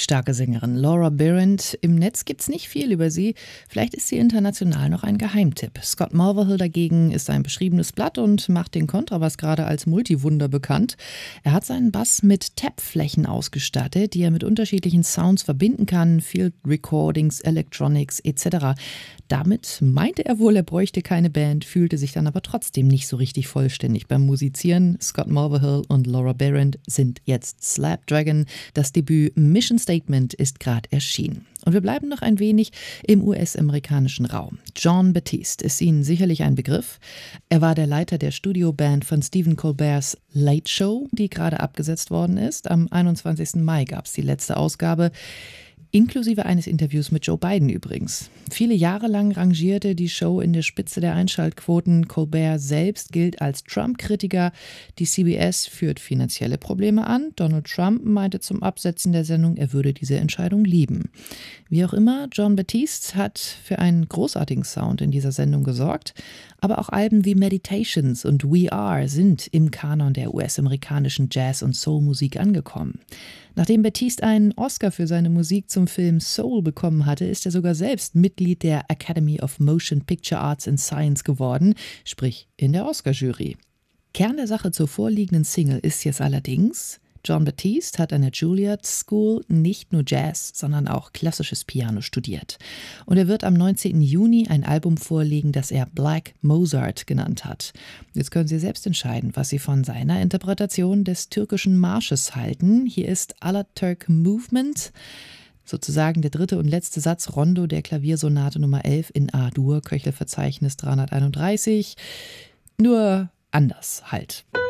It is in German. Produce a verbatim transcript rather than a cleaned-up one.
starke Sängerin Laura Behrend. Im Netz gibt's nicht viel über sie. Vielleicht ist sie international noch ein Geheimtipp. Scott Mulvihill dagegen ist ein beschriebenes Blatt und macht den Kontrabass gerade als Multiwunder bekannt. Er hat seinen Bass mit Tappflächen ausgestattet, die er mit unterschiedlichen Sounds verbinden kann. Field Recordings, Electronics et cetera. Damit meinte er wohl, er bräuchte keine Band, fühlte sich dann aber trotzdem nicht so richtig vollständig beim Musizieren. Scott Mulvihill und Laura Behrend sind jetzt Slapdragon. Das Debüt Mission Statement ist gerade erschienen. Und wir bleiben noch ein wenig im U S-amerikanischen Raum. Jon Batiste ist Ihnen sicherlich ein Begriff. Er war der Leiter der Studioband von Stephen Colberts Late Show, die gerade abgesetzt worden ist. Am einundzwanzigsten Mai gab es die letzte Ausgabe. Inklusive eines Interviews mit Joe Biden übrigens. Viele Jahre lang rangierte die Show in der Spitze der Einschaltquoten. Colbert selbst gilt als Trump-Kritiker. Die C B S führt finanzielle Probleme an. Donald Trump meinte zum Absetzen der Sendung, er würde diese Entscheidung lieben. Wie auch immer, Jon Batiste hat für einen großartigen Sound in dieser Sendung gesorgt. Aber auch Alben wie Meditations und We Are sind im Kanon der U S-amerikanischen Jazz- und Soul-Musik angekommen. Nachdem Batiste einen Oscar für seine Musik zum Film Soul bekommen hatte, ist er sogar selbst Mitglied der Academy of Motion Picture Arts and Science geworden, sprich in der Oscar-Jury. Kern der Sache zur vorliegenden Single ist jetzt allerdings: Jon Batiste hat an der Juilliard School nicht nur Jazz, sondern auch klassisches Piano studiert. Und er wird am neunzehnten Juni ein Album vorlegen, das er Black Mozart genannt hat. Jetzt können Sie selbst entscheiden, was Sie von seiner Interpretation des türkischen Marsches halten. Hier ist Alaturk Movement, sozusagen der dritte und letzte Satz Rondo der Klaviersonate Nummer elf in A-Dur, Köchelverzeichnis dreihunderteinunddreißig. Nur anders halt.